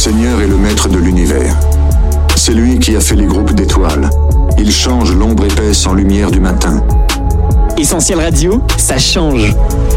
Seigneur est le maître de l'univers. C'est lui qui a fait les groupes d'étoiles. Il change l'ombre épaisse en lumière du matin. Essentiel Radio, ça change.